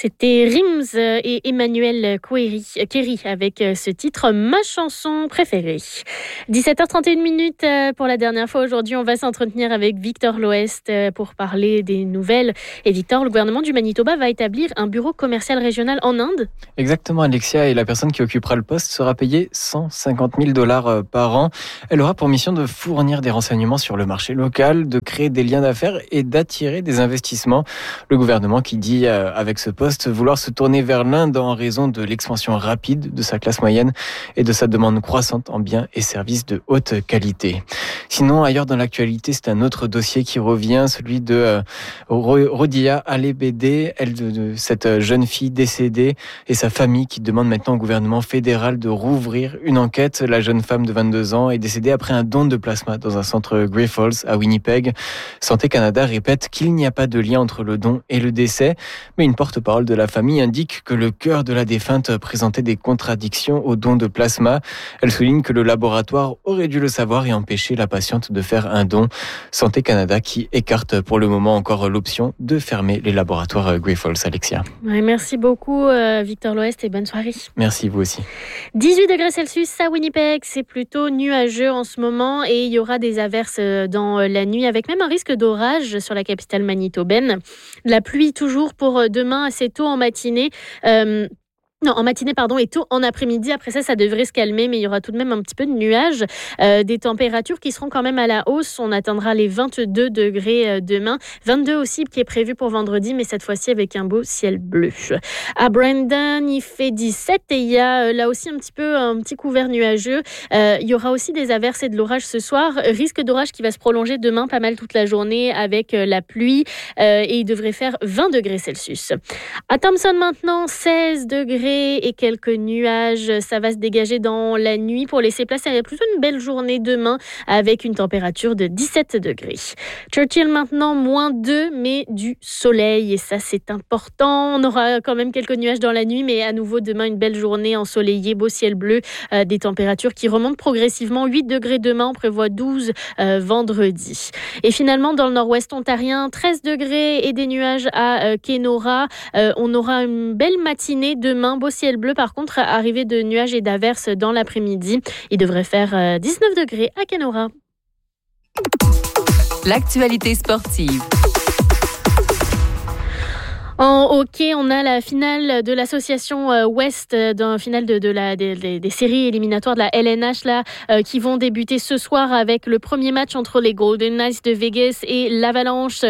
C'était Rims et Emmanuel Kerry avec ce titre « Ma chanson préférée ». 17h31 pour la dernière fois aujourd'hui. On va s'entretenir avec Victor Loest pour parler des nouvelles. Et Victor, le gouvernement du Manitoba va établir un bureau commercial régional en Inde. Exactement, Alexia, et la personne qui occupera le poste sera payée 150 000 $ par an. Elle aura pour mission de fournir des renseignements sur le marché local, de créer des liens d'affaires et d'attirer des investissements. Le gouvernement qui dit avec ce poste vouloir se tourner vers l'Inde en raison de l'expansion rapide de sa classe moyenne et de sa demande croissante en biens et services de haute qualité. Sinon, ailleurs dans l'actualité, c'est un autre dossier qui revient, celui de Rodia Alebede, elle de cette jeune fille décédée et sa famille qui demande maintenant au gouvernement fédéral de rouvrir une enquête. La jeune femme de 22 ans est décédée après un don de plasma dans un centre Grey Falls à Winnipeg. Santé Canada répète qu'il n'y a pas de lien entre le don et le décès, mais une porte-parole de la famille indique que le cœur de la défunte présentait des contradictions au don de plasma. Elle souligne que le laboratoire aurait dû le savoir et empêcher la patiente de faire un don. Santé Canada qui écarte pour le moment encore l'option de fermer les laboratoires Grey Falls. Alexia. Ouais, merci beaucoup Victor Loest et bonne soirée. Merci, vous aussi. 18 degrés Celsius à Winnipeg, c'est plutôt nuageux en ce moment et il y aura des averses dans la nuit avec même un risque d'orage sur la capitale manitobaine. La pluie toujours pour demain assez tôt en matinée. En matinée, et tôt en après-midi. Après ça devrait se calmer, mais il y aura tout de même un petit peu de nuages. Des températures qui seront quand même à la hausse. On atteindra les 22 degrés demain. 22 aussi qui est prévu pour vendredi, mais cette fois-ci avec un beau ciel bleu. À Brandon, il fait 17 et il y a là aussi un petit couvert nuageux. Il y aura aussi des averses et de l'orage ce soir. Risque d'orage qui va se prolonger demain pas mal toute la journée avec la pluie et il devrait faire 20 degrés Celsius. À Thompson maintenant, 16 degrés et quelques nuages. Ça va se dégager dans la nuit pour laisser place à plutôt une belle journée demain avec une température de 17 degrés. Churchill maintenant, -2, mais du soleil et ça c'est important. On aura quand même quelques nuages dans la nuit, mais à nouveau demain une belle journée ensoleillée, beau ciel bleu, des températures qui remontent progressivement. 8 degrés demain, on prévoit 12 vendredi. Et finalement dans le nord-ouest ontarien, 13 degrés et des nuages à Kenora. On aura une belle matinée demain. Beau ciel bleu, par contre, arrivée de nuages et d'averses dans l'après-midi. Il devrait faire 19 degrés à Kenora. L'actualité sportive. En hockey, on a la finale de l'association Ouest, dans la finale des séries éliminatoires de la LNH qui vont débuter ce soir avec le premier match entre les Golden Knights de Vegas et l'Avalanche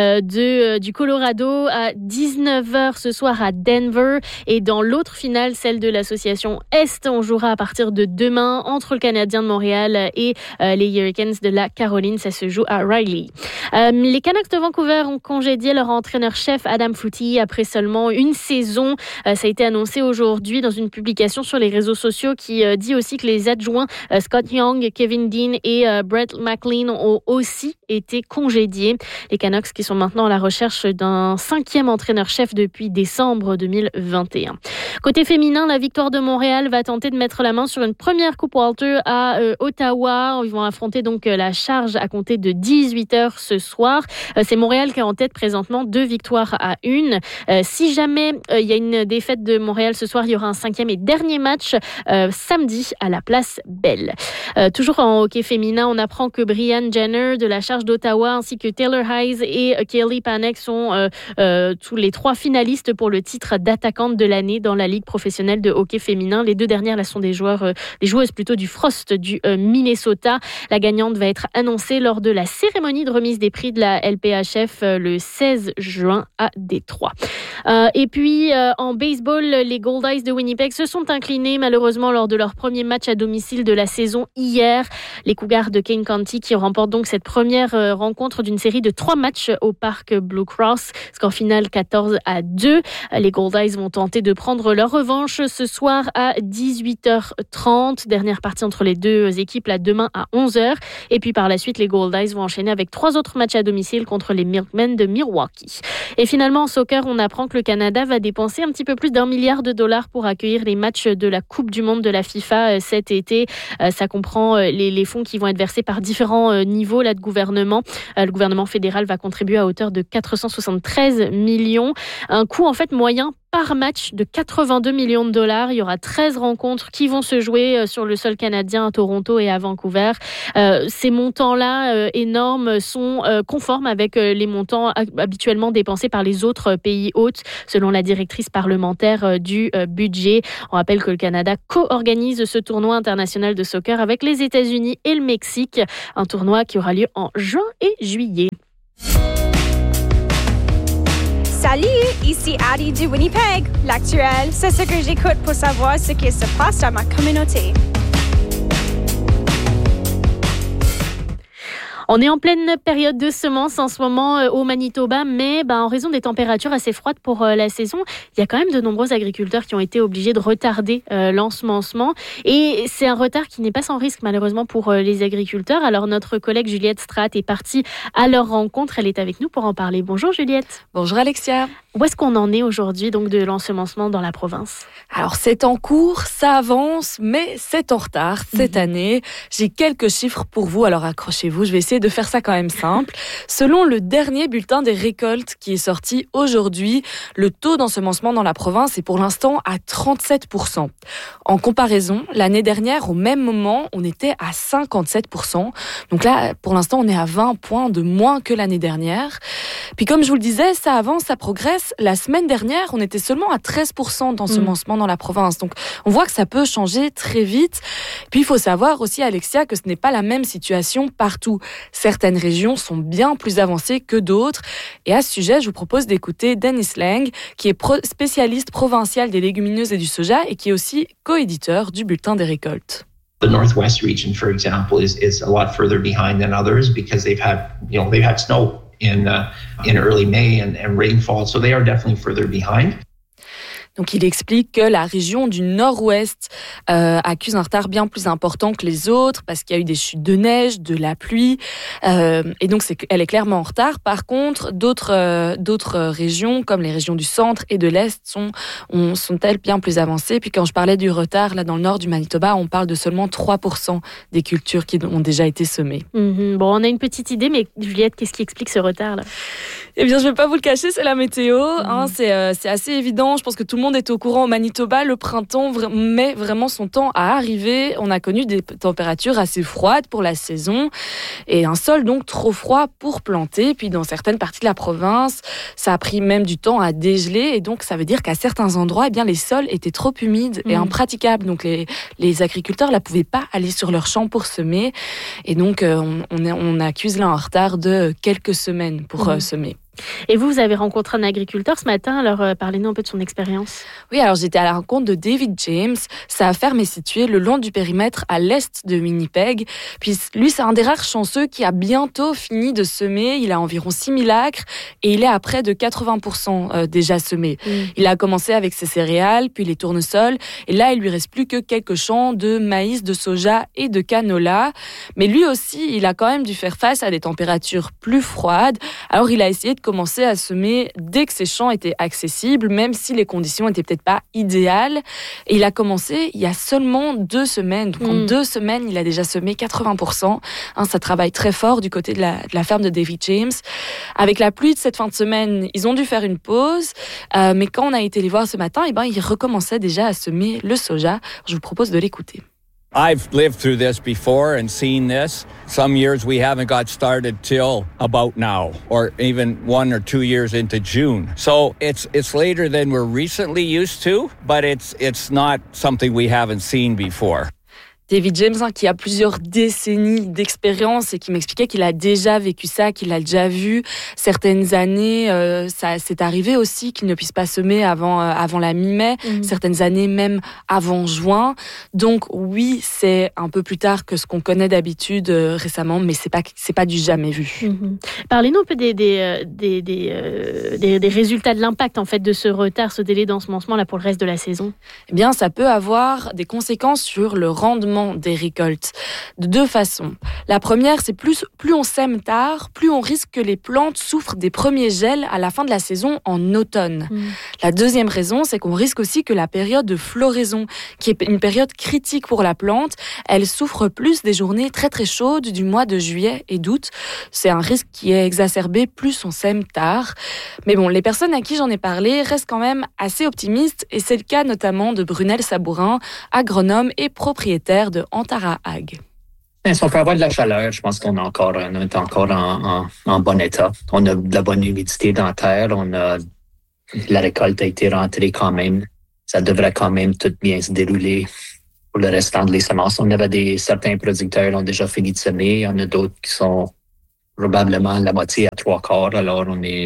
du Colorado à 19h ce soir à Denver. Et dans l'autre finale, celle de l'association Est, on jouera à partir de demain entre le Canadien de Montréal et les Hurricanes de la Caroline. Ça se joue à Riley. Les Canucks de Vancouver ont congédié leur entraîneur-chef Adam Foote après seulement une saison. Ça a été annoncé aujourd'hui dans une publication sur les réseaux sociaux qui dit aussi que les adjoints Scott Young, Kevin Dean et Brett McLean ont aussi été congédiés. Les Canucks qui sont maintenant à la recherche d'un 5e entraîneur-chef depuis décembre 2021. Côté féminin, la Victoire de Montréal va tenter de mettre la main sur une première Coupe Walter à Ottawa. Ils vont affronter donc la charge à compter de 18h ce soir. C'est Montréal qui est en tête présentement, 2 victoires à 1. Si jamais il y a une défaite de Montréal ce soir, il y aura un 5e et dernier match samedi à la Place Belle. Toujours en hockey féminin, on apprend que Brianne Jenner de la charge d'Ottawa ainsi que Taylor Hayes et Kelly Panek sont tous les 3 finalistes pour le titre d'attaquante de l'année dans la Ligue professionnelle de hockey féminin. Les 2 dernières là sont des joueuses plutôt du Frost du Minnesota. La gagnante va être annoncée lors de la cérémonie de remise des prix de la LPHF le 16 juin à Détroit. Et puis en baseball, les Goldeyes de Winnipeg se sont inclinés malheureusement lors de leur premier match à domicile de la saison hier. Les Cougars de Kane County qui remportent donc cette première rencontre d'une série de 3 matchs au parc Blue Cross. Score final 14-2. Les Goldeyes vont tenter de prendre leur revanche ce soir à 18h30. Dernière partie entre les deux équipes là demain à 11h. Et puis par la suite, les Goldeyes vont enchaîner avec 3 autres matchs à domicile contre les Milkmen de Milwaukee. Et finalement, en soccer, on apprend que le Canada va dépenser un petit peu plus d'$1 milliard pour accueillir les matchs de la Coupe du Monde de la FIFA cet été. Ça comprend les fonds qui vont être versés par différents niveaux là, de gouvernement. Le gouvernement fédéral va contribuer à hauteur de 473 millions. Un coût en fait moyen par match de 82 millions de dollars. Il y aura 13 rencontres qui vont se jouer sur le sol canadien à Toronto et à Vancouver. Ces montants-là énormes sont conformes avec les montants habituellement dépensés par les autres pays hôtes, selon la directrice parlementaire du budget. On rappelle que le Canada co-organise ce tournoi international de soccer avec les États-Unis et le Mexique, un tournoi qui aura lieu en juin et juillet. Salut, ici Addie du Winnipeg. L'actuel, c'est ce que j'écoute pour savoir ce qui se passe dans ma communauté. On est en pleine période de semences en ce moment au Manitoba, mais en raison des températures assez froides pour la saison, il y a quand même de nombreux agriculteurs qui ont été obligés de retarder l'ensemencement. Et c'est un retard qui n'est pas sans risque malheureusement pour les agriculteurs. Alors notre collègue Juliette Straat est partie à leur rencontre. Elle est avec nous pour en parler. Bonjour Juliette. Bonjour Alexia. Où est-ce qu'on en est aujourd'hui donc de l'ensemencement dans la province ? Alors c'est en cours, ça avance, mais c'est en retard cette année. J'ai quelques chiffres pour vous, alors accrochez-vous, je vais essayer de faire ça quand même simple. Selon le dernier bulletin des récoltes qui est sorti aujourd'hui, le taux d'ensemencement dans la province est pour l'instant à 37%. En comparaison, l'année dernière, au même moment, on était à 57%. Donc là, pour l'instant, on est à 20 points de moins que l'année dernière. Puis comme je vous le disais, ça avance, ça progresse. La semaine dernière, on était seulement à 13% d'ensemencement dans la province. Donc on voit que ça peut changer très vite. Puis il faut savoir aussi, Alexia, que ce n'est pas la même situation partout. Certaines régions sont bien plus avancées que d'autres. Et à ce sujet, je vous propose d'écouter Dennis Lang, qui est spécialiste provincial des légumineuses et du soja et qui est aussi co-éditeur du bulletin des récoltes. The Northwest region, for example, is a lot further behind than others because they've had snow in early May and rainfall, so they are definitely further behind. Donc il explique que la région du nord-ouest accuse un retard bien plus important que les autres parce qu'il y a eu des chutes de neige, de la pluie, et donc elle est clairement en retard. Par contre, d'autres régions, comme les régions du centre et de l'est, sont-elles bien plus avancées. Puis quand je parlais du retard, là dans le nord du Manitoba, on parle de seulement 3% des cultures qui ont déjà été semées. Bon, on a une petite idée, mais Juliette, qu'est-ce qui explique ce retard-là ? Eh bien, je ne vais pas vous le cacher, c'est la météo. C'est assez évident. Je pense que tout le monde est au courant au Manitoba. Le printemps met vraiment son temps à arriver. On a connu des températures assez froides pour la saison et un sol donc trop froid pour planter. Puis dans certaines parties de la province, ça a pris même du temps à dégeler. Et donc, ça veut dire qu'à certains endroits, eh bien, les sols étaient trop humides et impraticables. Donc, les agriculteurs ne pouvaient pas aller sur leur champ pour semer. Et donc, on accuse là un retard de quelques semaines pour semer. Et vous avez rencontré un agriculteur ce matin, alors parlez-nous un peu de son expérience. Oui, alors j'étais à la rencontre de David James. Sa ferme est située le long du périmètre à l'est de Winnipeg. Puis lui, c'est un des rares chanceux qui a bientôt fini de semer. Il a environ 6000 acres et il est à près de 80% déjà semé. Il a commencé avec ses céréales, puis les tournesols. Et là, il lui reste plus que quelques champs de maïs, de soja et de canola. Mais lui aussi, il a quand même dû faire face à des températures plus froides. Alors, il a essayé de commencer à semer dès que ses champs étaient accessibles, même si les conditions n'étaient peut-être pas idéales. Et il a commencé il y a seulement 2 semaines. Donc en 2 semaines, il a déjà semé 80%. Ça travaille très fort du côté de la ferme de David James. Avec la pluie de cette fin de semaine, ils ont dû faire une pause. Mais quand on a été les voir ce matin, ils recommençaient déjà à semer le soja. Je vous propose de l'écouter. I've lived through this before and seen this. Some years we haven't got started till about now, or even 1 or 2 years into June. So it's later than we're recently used to, but it's not something we haven't seen before. David James, qui a plusieurs décennies d'expérience et qui m'expliquait qu'il a déjà vécu ça, qu'il a déjà vu certaines années. Ça c'est arrivé aussi qu'il ne puisse pas semer avant la mi-mai, certaines années même avant juin. Donc oui, c'est un peu plus tard que ce qu'on connaît d'habitude récemment, mais c'est pas du jamais vu. Parlez-nous un peu des résultats de l'impact en fait de ce retard, ce délai d'ensemencement là pour le reste de la saison. Eh bien, ça peut avoir des conséquences sur le rendement rendement des récoltes. De deux façons. La première, c'est plus on sème tard, plus on risque que les plantes souffrent des premiers gels à la fin de la saison en automne. La deuxième raison, c'est qu'on risque aussi que la période de floraison, qui est une période critique pour la plante, elle souffre plus des journées très très chaudes du mois de juillet et d'août. C'est un risque qui est exacerbé plus on sème tard. Mais bon, les personnes à qui j'en ai parlé restent quand même assez optimistes et c'est le cas notamment de Brunel Sabourin, agronome et propriétaire de Antara Ag. Si on peut avoir de la chaleur, je pense qu'on est encore en bon état. On a de la bonne humidité dans la terre, la récolte a été rentrée quand même. Ça devrait quand même tout bien se dérouler pour le restant des semences. On avait certains producteurs qui ont déjà fini de semer, il y en a d'autres qui sont probablement la moitié à 3/4, alors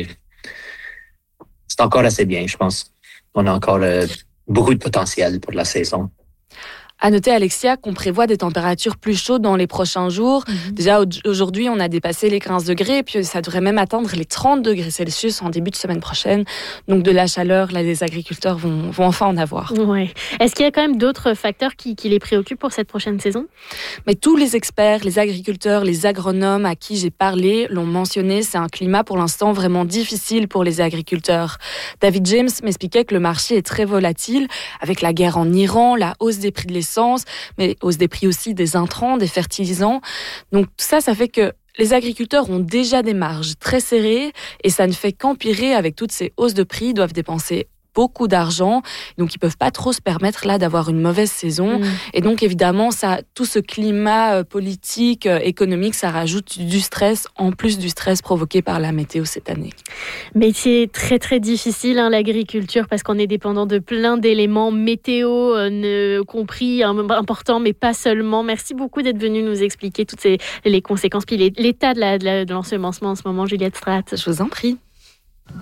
c'est encore assez bien, je pense. On a encore beaucoup de potentiel pour la saison. À noter, Alexia, qu'on prévoit des températures plus chaudes dans les prochains jours. Déjà, aujourd'hui, on a dépassé les 15 degrés, puis ça devrait même atteindre les 30 degrés Celsius en début de semaine prochaine. Donc, de la chaleur, là, les agriculteurs vont enfin en avoir. Ouais. Est-ce qu'il y a quand même d'autres facteurs qui les préoccupent pour cette prochaine saison ? Mais tous les experts, les agriculteurs, les agronomes à qui j'ai parlé l'ont mentionné, c'est un climat pour l'instant vraiment difficile pour les agriculteurs. David James m'expliquait que le marché est très volatile, avec la guerre en Iran, la hausse des prix de l'essence, mais hausse des prix aussi des intrants, des fertilisants. Donc tout ça fait que les agriculteurs ont déjà des marges très serrées et ça ne fait qu'empirer avec toutes ces hausses de prix. Ils doivent dépenser beaucoup d'argent, donc ils peuvent pas trop se permettre là d'avoir une mauvaise saison. Et donc évidemment, tout ce climat politique, économique, ça rajoute du stress, en plus du stress provoqué par la météo cette année. Métier très très difficile, l'agriculture, parce qu'on est dépendant de plein d'éléments météo compris, importants, mais pas seulement. Merci beaucoup d'être venu nous expliquer toutes les conséquences, puis l'état de l'ensemencement en ce moment, Juliette Straat. Je vous en prie.